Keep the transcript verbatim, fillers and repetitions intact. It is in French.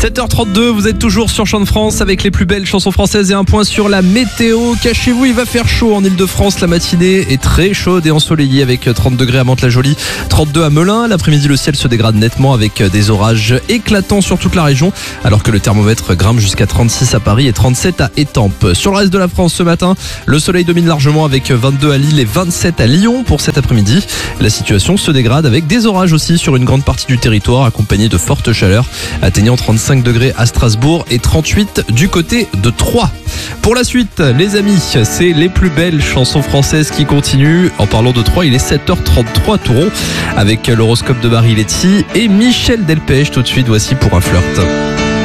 sept heures trente-deux, vous êtes toujours sur Chant de France avec les plus belles chansons françaises et un point sur la météo. Cachez-vous, il va faire chaud en Ile-de-France. La matinée est très chaude et ensoleillée avec trente degrés à Mantes-la-Jolie, trente-deux à Melun. L'après-midi, le ciel se dégrade nettement avec des orages éclatants sur toute la région, alors que le thermomètre grimpe jusqu'à trente-six à Paris et trente-sept à Étampes. Sur le reste de la France ce matin, le soleil domine largement avec vingt-deux à Lille et vingt-sept à Lyon pour cet après-midi. La situation se dégrade avec des orages aussi sur une grande partie du territoire, accompagnés de fortes chaleurs, atteignant trente-cinq degrés à Strasbourg et trente-huit du côté de Troyes. Pour la suite, les amis, c'est les plus belles chansons françaises qui continuent. En parlant de Troyes, il est sept heures trente-trois tout rond avec l'horoscope de Marie Letty et Michel Delpech. Tout de suite, voici Pour un flirt.